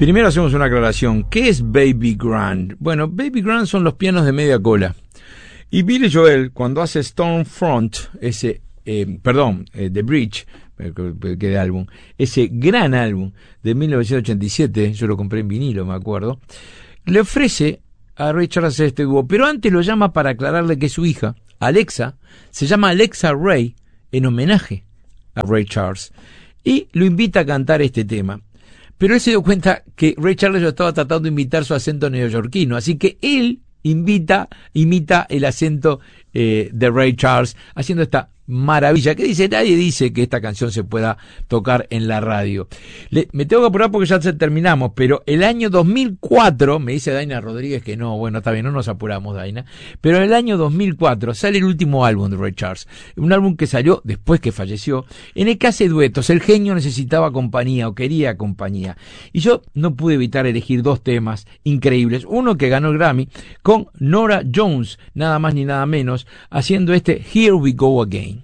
Primero hacemos una aclaración. ¿Qué es baby grand? Bueno, baby grand son los pianos de media cola. Y Billy Joel, cuando hace Stormfront, The Bridge, que de álbum, ese gran álbum de 1987, yo lo compré en vinilo, me acuerdo, le ofrece a Ray Charles hacer este dúo, pero antes lo llama para aclararle que su hija, Alexa, se llama Alexa Ray, en homenaje a Ray Charles, y lo invita a cantar este tema. Pero él se dio cuenta que Ray Charles lo estaba tratando de imitar su acento neoyorquino, así que él imita el acento de Ray Charles, haciendo esta maravilla que dice, nadie dice que esta canción se pueda tocar en la radio. Me tengo que apurar porque ya terminamos, pero el año 2004, me dice Daina Rodríguez que no, bueno, está bien, no nos apuramos, Daina, pero en el año 2004 sale el último álbum de Ray Charles, un álbum que salió después que falleció, en el que hace duetos. El genio necesitaba compañía o quería compañía, y yo no pude evitar elegir dos temas increíbles, uno que ganó el Grammy con Norah Jones, nada más ni nada menos, haciendo este Here We Go Again.